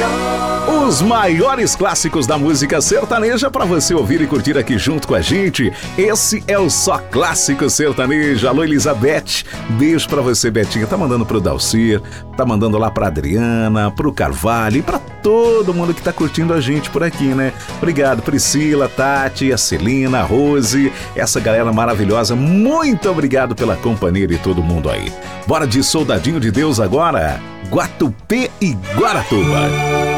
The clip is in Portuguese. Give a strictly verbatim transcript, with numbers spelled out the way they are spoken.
Os maiores clássicos da música sertaneja para você ouvir e curtir aqui junto com a gente. Esse é o Só Clássico Sertanejo. Alô, Elizabeth. Beijo pra você, Betinha. Tá mandando pro Dalcir, tá mandando lá pra Adriana, pro Carvalho e pra todo mundo que tá curtindo a gente por aqui, né? Obrigado, Priscila, Tati, a Celina, a Rose, essa galera maravilhosa. Muito obrigado pela companhia de todo mundo aí. Bora de Soldadinho de Deus agora. Guatupê e Guaratuba.